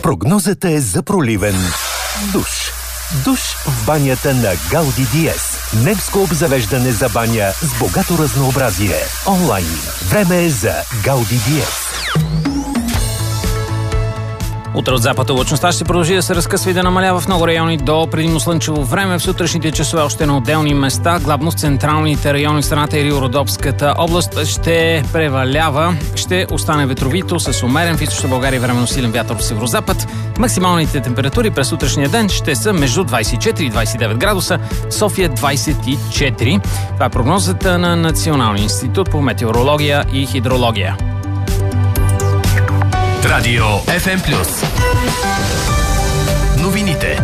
Прогнозата е за проливен душ. Душ в банята на Гауди Диез. Немско обзавеждане за баня с богато разнообразие. Онлайн. Време е за Гауди Диез. Утре от запад облачността ще продължи да се разкъсва и да намалява в много райони до предимно слънчево време. В сутрешните часове още на отделни места, главно в централните райони в страната и Риородопската област ще превалява. Ще остане ветровито с умерен в източна България временно силен вятър в северозапад. Максималните температури през сутрешния ден ще са между 24 и 29 градуса, София 24. Това е прогнозата на Националния институт по метеорология и хидрология. Радио FM+. Новините.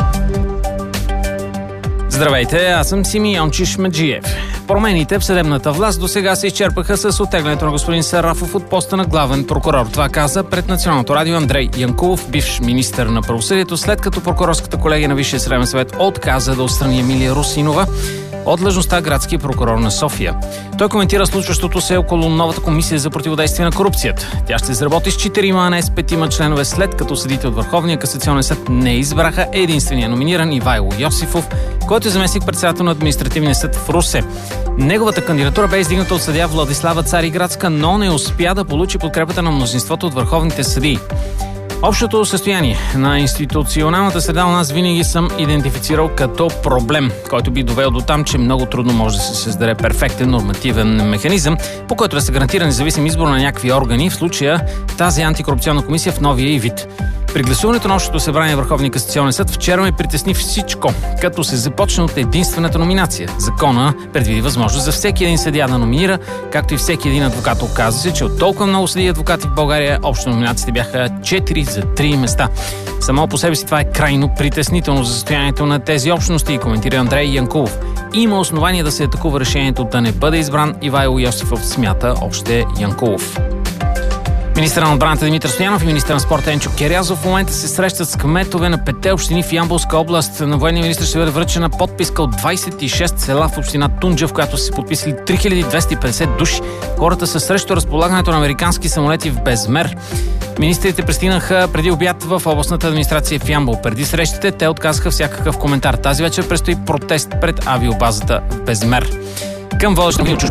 Здравейте, аз съм Симеон Чишмеджиев. Промените в съдебната власт до сега се изчерпаха с оттеглянето на господин Сарафов от поста на главен прокурор. Това каза пред Националното радио Андрей Янкулов, бивш министър на правосъдието, след като прокурорската колегия на Висшия съдебен съвет отказа да отстрани Емилия Русинова от длъжността градски прокурор на София. Той коментира случващото се около новата комисия за противодействие на корупцията. Тя ще заработи с 4, а не с 5 членове, след като съдите от Върховния касационен съд не избраха единствения номиниран Ивайло Йосифов, който е заместник-председател на административния съд в Русе. Неговата кандидатура бе издигната от съдия Владислава Цариградска, но не успя да получи подкрепата на мнозинството от върховните съдии. Общото състояние на институционалната среда у нас винаги съм идентифицирал като проблем, който би довел до там, че много трудно може да се създаде перфектен нормативен механизъм, по който да се гарантира независим избор на някакви органи, в случая тази антикорупционна комисия в новия й вид. При гласуването на Общото събрание на Върховния касационен съд вчера ме притесни всичко, като се започне от единствената номинация. Закона предвиди възможност за всеки един съдия да номинира, както и всеки един адвокат. Оказа се, че от толкова много съдии и адвокати в България общо номинациите бяха 4 за 3 места. Само по себе си това е крайно притеснително за състоянието на тези общности, коментира Андрей Янкулов. Има основание да се атакува решението да не бъде избран Ивайло Йосифов, смята още Янкулов. Министър на отбраната Димитър Стоянов и министър на спорта Енчо Керязов в момента се срещат с кметове на 5 общини в Ямболска област. На военния министър ще бъде връчена подписка от 26 села в община Тунджа, в която са се подписали 3250 души. Хората са срещу разполагането на американски самолети в Безмер. Министрите пристигнаха преди обяд в областната администрация в Ямбол. Преди срещите те отказаха всякакъв коментар. Тази вечер предстои протест пред авиобазата в Безмер. Към водещите